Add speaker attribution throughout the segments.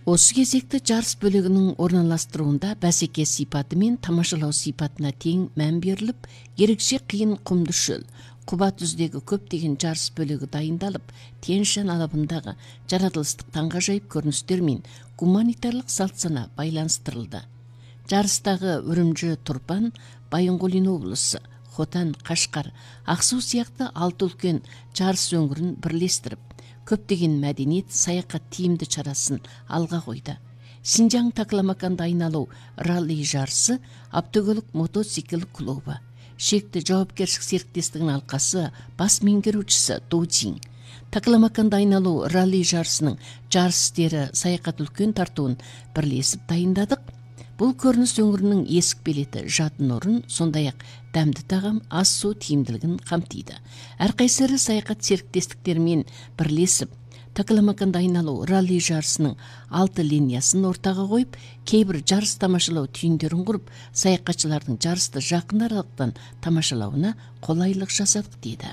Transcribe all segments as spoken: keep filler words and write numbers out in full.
Speaker 1: Осы кезекте жарыс бөлігінің орналастыруында бәсеке сипаты мен тамашалау сипатына тең мән беріліп, ерекше қиын құмды шөл, Құба түздегі көптеген жарыс бөлігі дайындалып, Тянь-Шань алабындағы жаратылыстық таңғажайып көріністер мен гуманитарлық салтсана байланыстырылды. Жарыстағы Үрімжі, Тұрпан, Байынғолин облысы, Хотан, Қашқар, Ақсу сияқты алты үлкен жарыс өңірін бірлестіріп, көптеген мәдениет, саяхат тиімді шарасын алға қойды. Синжаң Такламаканды айналу ралли жарысы, Автокөлік мотоцикл клубы, шекті жауапкершілік серіктестігінің алқасы бас меңгерушісі Доджин, Такламаканды айналу ралли жарысының жарыс істері саяхат үлкен тартуын бірлесіп дайындадық. Бұл көрініс өңірінің есік билеті, жатын орын, сондай-ақ дәмді тағам, ас су тиімділігін қамтиды. Әрқайсысы саяхат серіктестіктермен бірлесіп, Такламаканды айналу ралли жарысының алты линиясын ортаға қойып, кейбір жарыс тамашалау түйіндерін құрып, саяхатшылардың жарысты жақын аралықтан тамашалауына қолайлық жасадық дейді.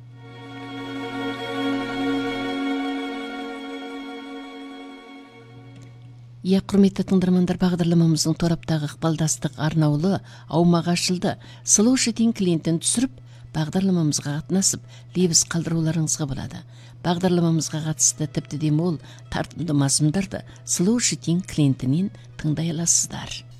Speaker 1: Иә, құрметті тыңдармандар, бағдарламамыздың тораптағы ықпалдастық арнаулы аумағы ашылды. Slow Shitting клиентін түсіріп, бағдарламамызға қатынасып, лебіз қалдыруларыңызға болады. Бағдарламамызға қатысты тіпті де мол тартымды мазмұндарды Slow Shitting клиентінен тыңдай аласыздар.